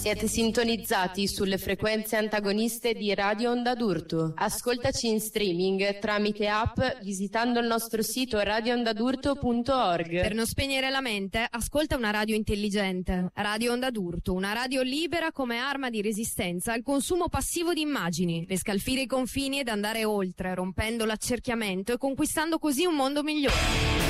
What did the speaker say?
Siete sintonizzati sulle frequenze antagoniste di Radio Onda d'Urto. Ascoltaci in streaming tramite app visitando il nostro sito radioondadurto.org. Per non spegnere la mente, ascolta una radio intelligente. Radio Onda d'Urto, una radio libera come arma di resistenza al consumo passivo di immagini, per scalfire i confini ed andare oltre, rompendo l'accerchiamento e conquistando così un mondo migliore.